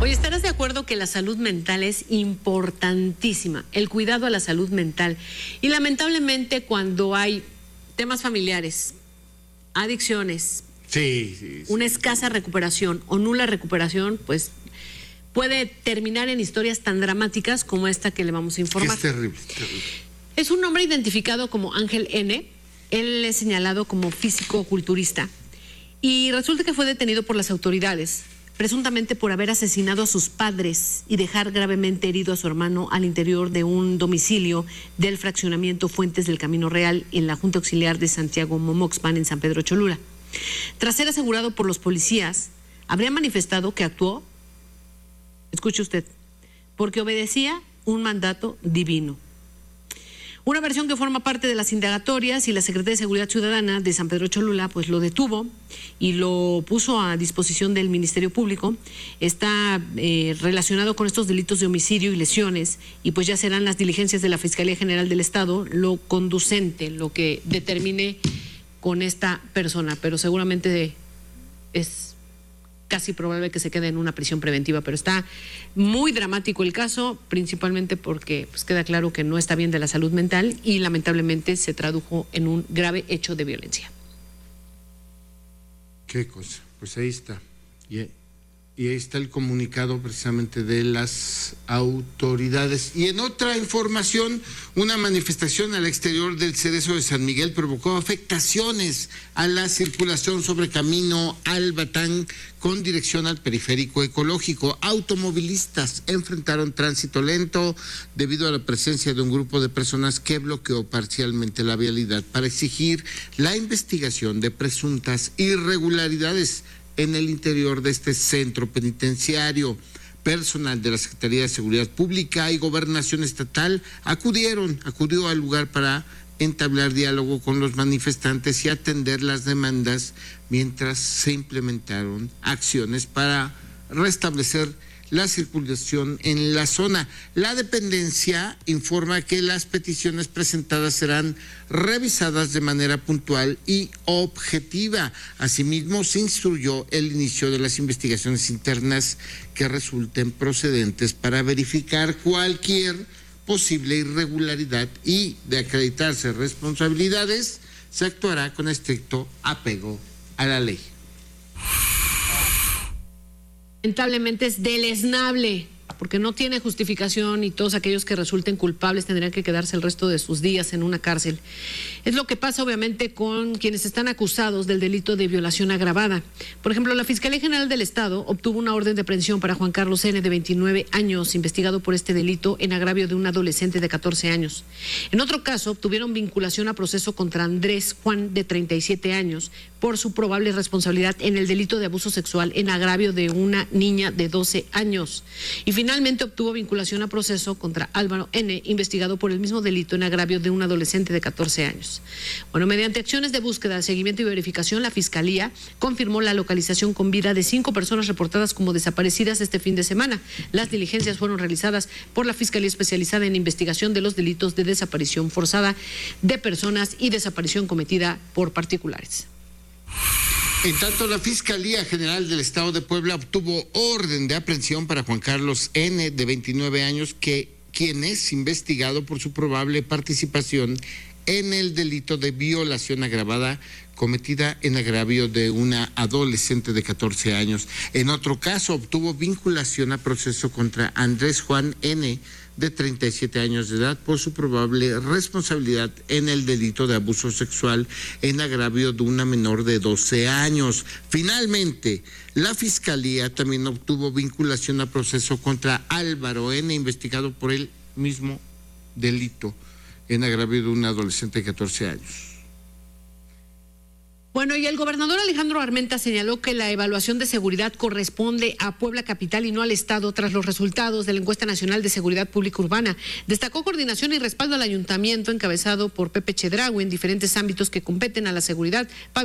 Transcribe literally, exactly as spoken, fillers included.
Oye, ¿estarás de acuerdo que la salud mental es importantísima? El cuidado a la salud mental. Y lamentablemente cuando hay temas familiares, adicciones, sí, sí, sí. una escasa recuperación o nula recuperación, pues puede terminar en historias tan dramáticas como esta que le vamos a informar. Es terrible, es terrible. Es un hombre identificado como Ángel N. Él es señalado como físico-culturista y resulta que fue detenido por las autoridades, presuntamente por haber asesinado a sus padres y dejar gravemente herido a su hermano al interior de un domicilio del fraccionamiento Fuentes del Camino Real en la Junta Auxiliar de Santiago Momoxpan en San Pedro Cholula. Tras ser asegurado por los policías, habría manifestado que actuó, escuche usted, porque obedecía un mandato divino. Una versión que forma parte de las indagatorias, y la Secretaría de Seguridad Ciudadana de San Pedro Cholula pues lo detuvo y lo puso a disposición del Ministerio Público. Está eh, relacionado con estos delitos de homicidio y lesiones, y pues ya serán las diligencias de la Fiscalía General del Estado lo conducente, lo que determine con esta persona, pero seguramente es casi probable que se quede en una prisión preventiva, pero está muy dramático el caso, principalmente porque pues, queda claro que no está bien de la salud mental y lamentablemente se tradujo en un grave hecho de violencia. Qué cosa, pues ahí está. Y, y ahí está el comunicado precisamente de las autoridades. Y en otra información, una manifestación al exterior del Cerezo de San Miguel provocó afectaciones a la circulación sobre Camino Albatán con dirección al periférico ecológico. Automovilistas enfrentaron tránsito lento debido a la presencia de un grupo de personas que bloqueó parcialmente la vialidad para exigir la investigación de presuntas irregularidades en el interior de este centro penitenciario. Personal de la Secretaría de Seguridad Pública y Gobernación Estatal acudieron, acudió al lugar para entablar diálogo con los manifestantes y atender las demandas mientras se implementaron acciones para restablecer la circulación en la zona. La dependencia informa que las peticiones presentadas serán revisadas de manera puntual y objetiva. Asimismo, se instruyó el inicio de las investigaciones internas que resulten procedentes para verificar cualquier posible irregularidad, y de acreditarse responsabilidades, se actuará con estricto apego a la ley. Lamentablemente es deleznable, porque no tiene justificación, y todos aquellos que resulten culpables tendrían que quedarse el resto de sus días en una cárcel. Es lo que pasa obviamente con quienes están acusados del delito de violación agravada. Por ejemplo, la Fiscalía General del Estado obtuvo una orden de aprehensión para Juan Carlos N., de veintinueve años, investigado por este delito en agravio de un adolescente de catorce años. En otro caso, obtuvieron vinculación a proceso contra Andrés Juan, de treinta y siete años, por su probable responsabilidad en el delito de abuso sexual en agravio de una niña de doce años. Y finalmente obtuvo vinculación a proceso contra Álvaro N., investigado por el mismo delito en agravio de un adolescente de catorce años. Bueno, mediante acciones de búsqueda, seguimiento y verificación, la Fiscalía confirmó la localización con vida de cinco personas reportadas como desaparecidas este fin de semana. Las diligencias fueron realizadas por la Fiscalía Especializada en Investigación de los Delitos de Desaparición Forzada de Personas y desaparición cometida por particulares. En tanto, la Fiscalía General del Estado de Puebla obtuvo orden de aprehensión para Juan Carlos N., de veintinueve años, que, quien es investigado por su probable participación en el delito de violación agravada cometida en agravio de una adolescente de catorce años. En otro caso, obtuvo vinculación a proceso contra Andrés Juan N., de treinta y siete años de edad, por su probable responsabilidad en el delito de abuso sexual en agravio de una menor de doce años. Finalmente, la Fiscalía también obtuvo vinculación a proceso contra Álvaro N., investigado por el mismo delito en agravio de un adolescente de catorce años. Bueno, y el gobernador Alejandro Armenta señaló que la evaluación de seguridad corresponde a Puebla Capital y no al Estado tras los resultados de la Encuesta Nacional de Seguridad Pública Urbana. Destacó coordinación y respaldo al ayuntamiento encabezado por Pepe Chedraui en diferentes ámbitos que competen a la seguridad.